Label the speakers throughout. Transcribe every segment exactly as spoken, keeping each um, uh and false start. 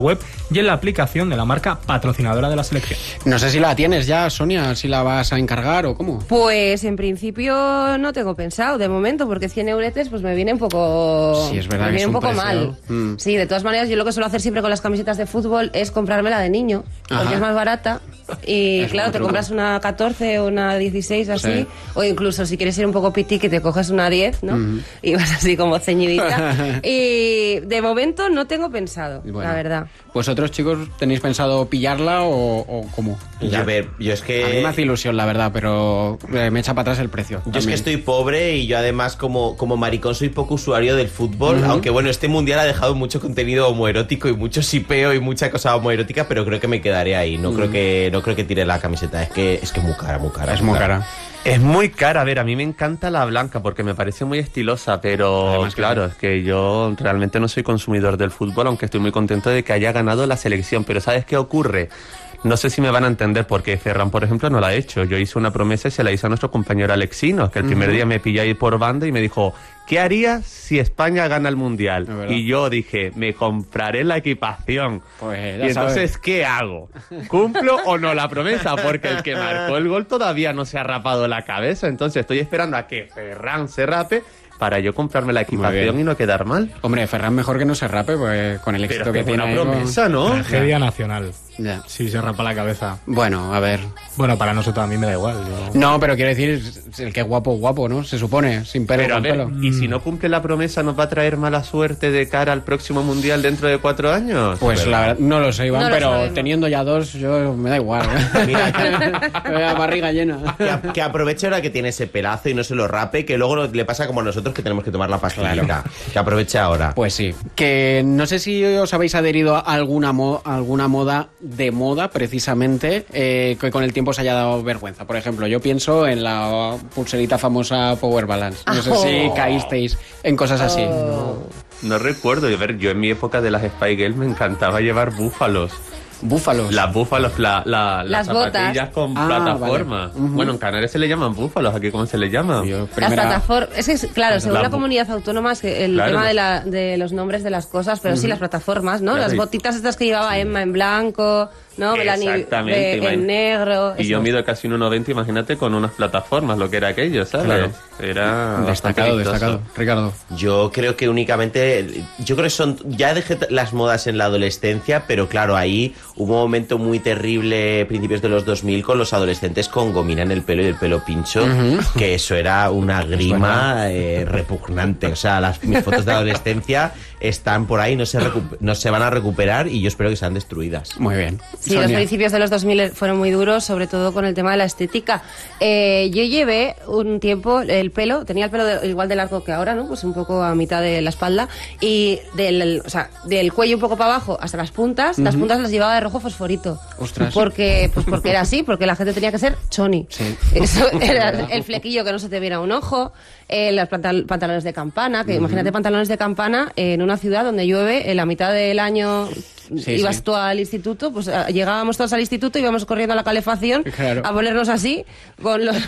Speaker 1: web y en la aplicación de la marca patrocinadora de la selección.
Speaker 2: No sé si la tienes ya, Sonia, si la vas a encargar o cómo.
Speaker 3: Pues en principio no tengo pensado de momento, porque cien euretes pues me viene un poco,
Speaker 2: sí, es verdad
Speaker 3: me
Speaker 2: que
Speaker 3: viene
Speaker 2: es
Speaker 3: un
Speaker 2: un
Speaker 3: poco
Speaker 2: precio.
Speaker 3: mal. Mm. Sí, de todas maneras yo lo que suelo hacer siempre con las camisetas de fútbol es comprármela de niño, porque
Speaker 2: Ajá.
Speaker 3: es más barata. Y
Speaker 2: es
Speaker 3: claro, te
Speaker 2: truco.
Speaker 3: compras una catorce o una dieciséis así,
Speaker 2: sí.
Speaker 3: o incluso si quieres ir un poco piti que te coges una diez, ¿no? Mm. Y vas así como ceñidita. Y de momento no tengo pensado, bueno, la verdad.
Speaker 2: ¿Vosotros, chicos, tenéis pensado pillarla o, o cómo?
Speaker 4: Ya. A ver, yo es que...
Speaker 2: A mí me hace ilusión, la verdad, pero me echa para atrás el precio.
Speaker 4: Yo
Speaker 2: también.
Speaker 4: es que estoy pobre y yo además como, como maricón soy poco usuario del fútbol, uh-huh. aunque bueno, este mundial ha dejado mucho contenido homoerótico y mucho sipeo y mucha cosa homoerótica, pero creo que me quedaré ahí, no uh-huh. creo que no creo que tire la camiseta, es que es que muy cara, muy cara.
Speaker 2: Es muy cara. cara.
Speaker 5: Es muy cara, a ver, a mí me encanta la blanca porque me parece muy estilosa, pero además, claro, es que yo realmente no soy consumidor del fútbol, aunque estoy muy contento de que haya ganado la selección, pero ¿sabes qué ocurre? No sé si me van a entender porque Ferran, por ejemplo, no la ha hecho. Yo hice una promesa y se la hice a nuestro compañero Alexinos, que el uh-huh. primer día me pilló ahí por banda y me dijo, ¿qué harías si España gana el Mundial? Y yo dije, me compraré la equipación.
Speaker 2: Pues
Speaker 5: y entonces, sabes. ¿Qué hago? ¿Cumplo o no la promesa? Porque el que marcó el gol todavía no se ha rapado la cabeza. Entonces estoy esperando a que Ferran se rape para yo comprarme la equipación y no quedar mal.
Speaker 2: Hombre, Ferran mejor que no se rape, pues con el éxito
Speaker 5: Pero
Speaker 2: que, que tiene.
Speaker 5: Pero una promesa, ¿no?
Speaker 1: Tragedia nacional.
Speaker 2: Ya.
Speaker 1: Si se rapa la cabeza.
Speaker 2: Bueno, a ver.
Speaker 1: Bueno, para nosotros a mí me da igual. Yo...
Speaker 2: No, pero quiero decir, el que es guapo, guapo, ¿no? Se supone, sin pelo
Speaker 5: pero
Speaker 2: con
Speaker 5: ver,
Speaker 2: pelo.
Speaker 5: ¿Y si no cumple la promesa, nos va a traer mala suerte de cara al próximo Mundial dentro de cuatro años?
Speaker 2: Pues
Speaker 5: pero...
Speaker 2: la verdad, no lo sé, Iván,
Speaker 3: no
Speaker 2: pero teniendo ya dos, yo me da igual. Mira, que... la barriga llena.
Speaker 4: Que, a, que aproveche ahora que tiene ese pelazo y no se lo rape, que luego le pasa como a nosotros que tenemos que tomar la pastillita. Claro. Que aproveche ahora.
Speaker 2: Pues sí. Que no sé si os habéis adherido a alguna, mo- alguna moda de moda, precisamente, eh, que con el tiempo se haya dado vergüenza. Por ejemplo, yo pienso en la pulserita famosa Power Balance. No sé oh. si caísteis en cosas así.
Speaker 5: Oh. No, no recuerdo. A ver, yo en mi época de las Spy Girls me encantaba llevar búfalos.
Speaker 2: Búfalos.
Speaker 5: Las búfalos, la, la,
Speaker 3: las,
Speaker 5: las zapatillas
Speaker 3: botas.
Speaker 5: con
Speaker 2: ah,
Speaker 5: plataforma.
Speaker 2: Vale. Uh-huh.
Speaker 5: Bueno, en Canarias se le llaman búfalos, ¿aquí cómo se le llama?
Speaker 3: Yo, primera... Las plataformas. Es que, claro, según la, la comunidad autónoma, es que el
Speaker 5: claro.
Speaker 3: tema de, la, de los nombres de las cosas, pero uh-huh. sí, las plataformas, ¿no? Claro. Las botitas estas que llevaba sí. Emma en blanco, ¿no?
Speaker 5: Exactamente.
Speaker 3: Melanie en negro.
Speaker 5: Y eso. Yo mido casi uno noventa, imagínate, con unas plataformas, lo que era aquello, ¿sabes? Claro. Era
Speaker 2: destacado, destacado. Ricardo.
Speaker 4: Yo creo que únicamente, yo creo que son, ya dejé las modas en la adolescencia, pero claro, ahí hubo un momento muy terrible, principios de los dos mil, con los adolescentes con gomina en el pelo y el pelo pincho, uh-huh. que eso era una grima eh, repugnante. O sea, las, mis fotos de adolescencia están por ahí, no se, recu- no se van a recuperar y yo espero que sean destruidas.
Speaker 2: Muy bien.
Speaker 3: Sí, Sonia. Los principios de los dos mil fueron muy duros, sobre todo con el tema de la estética. Eh, yo llevé un tiempo el pelo, tenía el pelo de, igual de largo que ahora, ¿no? Pues un poco a mitad de la espalda y del, o sea, del cuello un poco para abajo hasta las puntas, uh-huh. las puntas las llevaba de rojo fosforito.
Speaker 2: Ostras.
Speaker 3: Porque, pues porque era así, porque la gente tenía que ser choni.
Speaker 2: Sí.
Speaker 3: Eso era el flequillo que no se te viera un ojo, eh, los pantal- pantalones de campana, que uh-huh. imagínate pantalones de campana en una ciudad donde llueve en la mitad del año. Sí, ibas sí. tú al instituto, pues llegábamos todos al instituto, íbamos corriendo a la calefacción
Speaker 2: claro.
Speaker 3: a ponernos así, con los,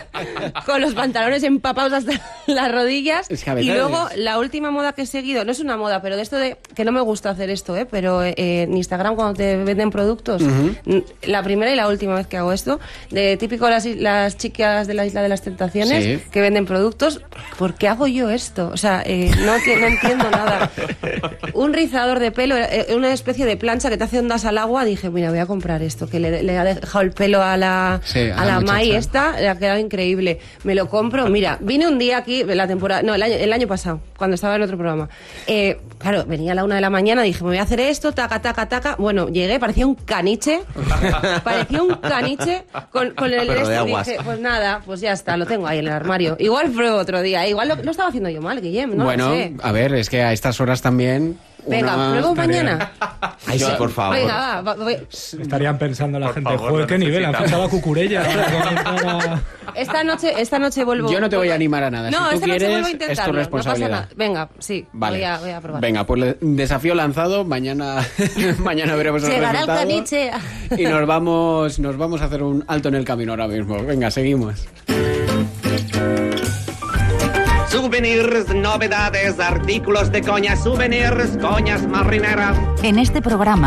Speaker 3: con los pantalones empapados hasta las rodillas. Es que y luego es... la última moda que he seguido, no es una moda, pero de esto de, que no me gusta hacer esto, ¿eh? Pero eh, en Instagram cuando te venden productos, uh-huh. la primera y la última vez que hago esto, de típico las, las chicas de la Isla de las Tentaciones, sí. que venden productos, ¿por qué hago yo esto? O sea, eh, no, no entiendo nada. Un rizador de pelo, eh, una especie de plancha que te hace ondas al agua, dije, mira, voy a comprar esto, que le, le ha dejado el pelo a la, sí, a, a la, la Mai esta, le ha quedado increíble. Me lo compro, mira, vine un día aquí, la temporada, no, el año, el año pasado, cuando estaba en otro programa. Eh, claro, venía a la una de la mañana, dije, me voy a hacer esto, taca, taca, taca. Bueno, llegué, parecía un caniche, parecía un caniche con, con el
Speaker 4: Pero
Speaker 3: este,
Speaker 4: de aguas.
Speaker 3: Dije, pues nada, pues ya está, lo tengo ahí en el armario. Igual pruebo otro día, igual lo, lo estaba haciendo yo mal, Guillem, no
Speaker 2: bueno,
Speaker 3: lo sé.
Speaker 2: A ver, es que a estas horas también...
Speaker 3: Venga,
Speaker 2: una...
Speaker 3: pruebo mañana.
Speaker 4: Ay, sí, por favor.
Speaker 3: Venga, va, va, voy.
Speaker 1: Estarían pensando la
Speaker 5: por
Speaker 1: gente,
Speaker 5: favor,
Speaker 1: joder, qué nivel, han fichado a Cucurella.
Speaker 3: Esta noche, esta noche vuelvo.
Speaker 2: Yo no te voy a animar a nada.
Speaker 3: No,
Speaker 2: si tú
Speaker 3: esta
Speaker 2: quieres,
Speaker 3: noche vuelvo a
Speaker 2: es tu
Speaker 3: intentarlo.
Speaker 2: responsabilidad.
Speaker 3: No pasa nada. Venga, sí,
Speaker 2: vale.
Speaker 3: voy, a, voy a probar.
Speaker 2: Venga, pues desafío lanzado. Mañana, mañana veremos el
Speaker 3: Llegará
Speaker 2: resultado.
Speaker 3: el caniche.
Speaker 2: Y nos vamos, nos vamos a hacer un alto en el camino ahora mismo. Venga, seguimos.
Speaker 6: Souvenirs, novedades, artículos de coña, souvenirs, coñas marineras.
Speaker 7: En este programa